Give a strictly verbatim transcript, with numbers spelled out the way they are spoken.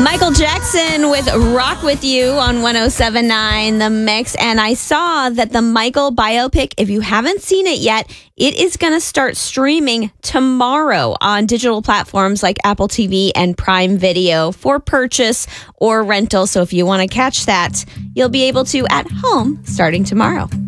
Michael Jackson with Rock With You on one oh seven point nine The Mix. And I saw that the Michael biopic, if you haven't seen it yet, it is going to start streaming tomorrow on digital platforms like Apple T V and Prime Video for purchase or rental. So if you want to catch that, you'll be able to at home starting tomorrow.